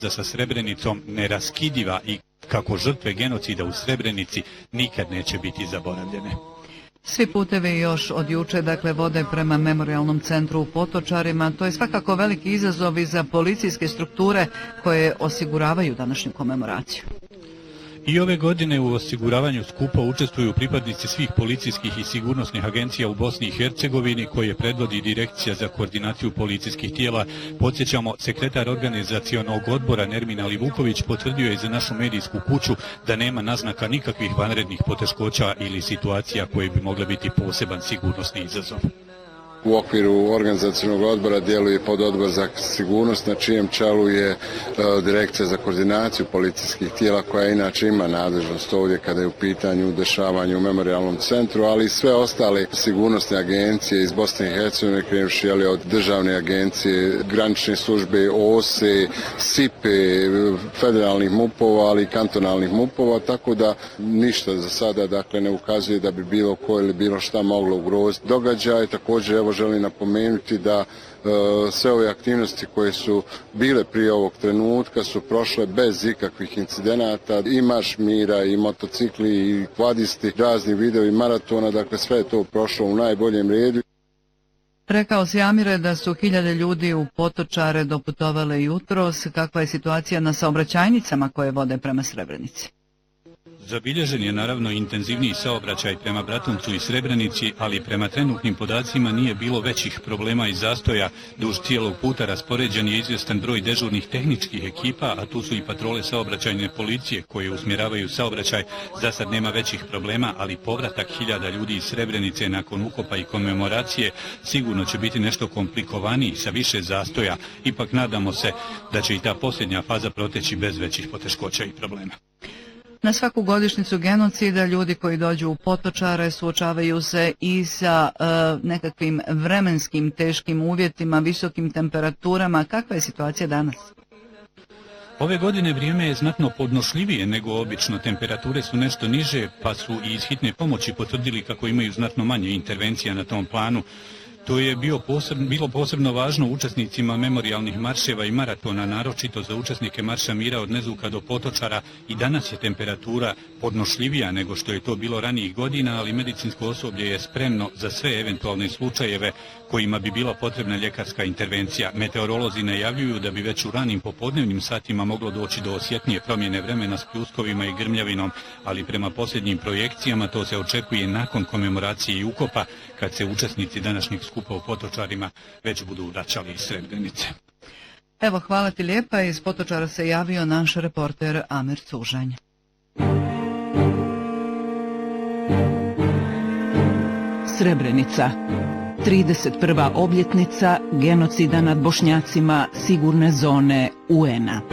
sa Srebrenicom neraskidiva i kako žrtve genocida u Srebrenici nikad neće biti zaboravljene. Svi putevi još od juče vode prema memorijalnom centru u Potočarima. To je svakako veliki izazov i za policijske strukture koje osiguravaju današnju komemoraciju. I ove godine u osiguravanju skupa učestvuju pripadnici svih policijskih i sigurnosnih agencija u Bosni i Hercegovini koje predvodi Direkcija za koordinaciju policijskih tijela. Podsjećamo, sekretar organizacionog odbora Nermin Alivuković potvrdio je za našu medijsku kuću da nema naznaka nikakvih vanrednih poteškoća ili situacija koje bi mogle biti poseban sigurnosni izazov. U okviru organizacionog odbora djeluje pododbor za sigurnost na čijem čelu je Direkcija za koordinaciju policijskih tijela koja inače ima nadležnost ovdje kada je u pitanju dešavanje u memorijalnom centru, ali i sve ostale sigurnosne agencije iz Bosne i Hercegovine, krenuvši od državne agencije, granične službe, OSE, SIPE, federalnih MUP-ova, ali i kantonalnih MUP-ova, tako da ništa za sada ne ukazuje da bi bilo ko ili bilo šta moglo ugroziti događaj. Također želim napomenuti da sve ove aktivnosti koje su bile prije ovog trenutka su prošle bez ikakvih incidenata, i marš mira, i motocikli, i kvadisti, razni vidovi maratona, dakle sve je to prošlo u najboljem redu. Rekao si, Amire, da su hiljade ljudi u Potočare doputovale jutros. Kakva je situacija na saobraćajnicama koje vode prema Srebrenici? Zabilježen je naravno intenzivniji saobraćaj prema Bratuncu i Srebrenici, ali prema trenutnim podacima nije bilo većih problema i zastoja. Duž cijelog puta raspoređen je izvjestan broj dežurnih tehničkih ekipa, a tu su i patrole saobraćajne policije koje usmjeravaju saobraćaj. Za sad nema većih problema, ali povratak hiljada ljudi iz Srebrenice nakon ukopa i komemoracije sigurno će biti nešto komplikovaniji sa više zastoja. Ipak nadamo se da će i ta posljednja faza proteći bez većih poteškoća i problema. Na svaku godišnjicu genocida ljudi koji dođu u Potočare suočavaju se i sa nekakvim vremenskim teškim uvjetima, visokim temperaturama. Kakva je situacija danas? Ove godine vrijeme je znatno podnošljivije nego obično, temperature su nešto niže, pa su i iz hitne pomoći potvrdili kako imaju znatno manje intervencija na tom planu. To je bilo posebno važno učesnicima memorijalnih marševa i maratona, naročito za učesnike Marša mira od Nezuka do Potočara. I danas je temperatura podnošljivija nego što je to bilo ranijih godina, ali medicinsko osoblje je spremno za sve eventualne slučajeve kojima bi bila potrebna ljekarska intervencija. Meteorolozi najavljuju da bi već u ranim popodnevnim satima moglo doći do osjetnije promjene vremena s pljuskovima i grmljavinom, ali prema posljednjim projekcijama to se očekuje nakon komemoracije i ukopa, kad se učesnici današnjeg skupa u Potočarima već budu vraćali iz Srebrenice. Evo, hvala ti lijepa. Iz Potočara se javio naš reporter Amir Cužanj. Srebrenica. 31. obljetnica genocida nad Bošnjacima sigurne zone UN-a.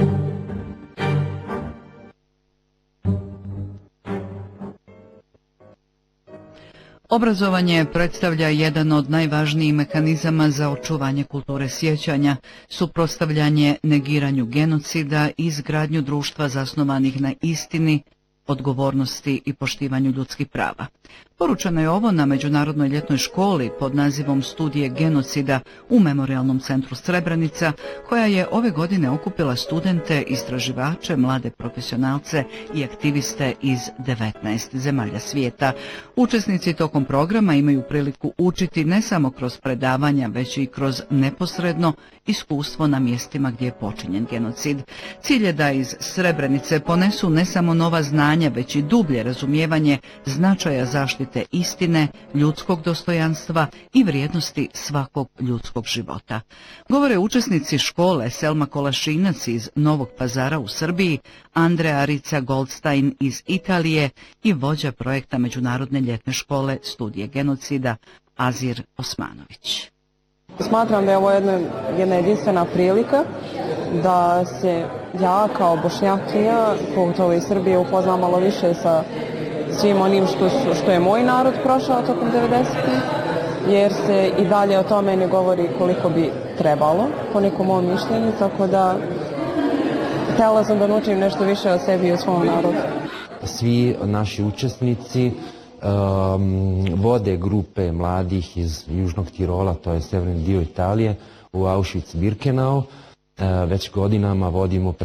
Obrazovanje predstavlja jedan od najvažnijih mehanizama za očuvanje kulture sjećanja, suprotstavljanje negiranju genocida i izgradnju društva zasnovanih na istini, odgovornosti i poštivanju ljudskih prava. Poručeno je ovo na Međunarodnoj ljetnoj školi pod nazivom Studije genocida u Memorijalnom centru Srebrenica, koja je ove godine okupila studente, istraživače, mlade profesionalce i aktiviste iz 19 zemalja svijeta. Učesnici tokom programa imaju priliku učiti ne samo kroz predavanja, već i kroz neposredno iskustvo na mjestima gdje je počinjen genocid. Cilj je da iz Srebrenice ponesu ne samo nova znanja, već i dublje razumijevanje značaja zaštite istine, ljudskog dostojanstva i vrijednosti svakog ljudskog života. Govore učesnici škole Selma Kolašinac iz Novog Pazara u Srbiji, Andrea Rica Goldstein iz Italije i vođa projekta Međunarodne ljetne škole Studije genocida Azir Osmanović. Smatram da je ovo jedna jedinstvena prilika da se ja kao Bošnjakinja, pogotovo iz Srbije, upoznam malo više sa svim onim što je moj narod prošao tokom 90-ih, jer se i dalje o tome ne govori koliko bi trebalo, po nekom mom mišljenju, tako da htjela sam da naučim nešto više o sebi i o svom narodu. Svi naši učesnici vode grupe mladih iz Južnog Tirola, to je severni dio Italije, u Auschwitz-Birkenau. Već godinama vodimo